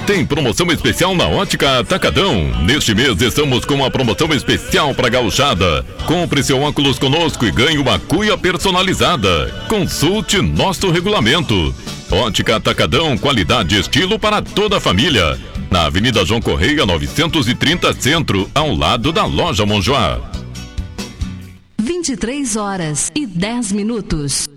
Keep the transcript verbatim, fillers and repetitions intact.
tem promoção especial na Ótica Atacadão. Neste mês estamos com uma promoção especial para gauchada. Compre seu óculos conosco e ganhe uma cuia personalizada. Consulte nosso regulamento. Ótica Atacadão, qualidade e estilo para toda a família. Na Avenida João Correia, novecentos e trinta Centro, ao lado da Loja Monjoá. vinte e três horas e dez minutos.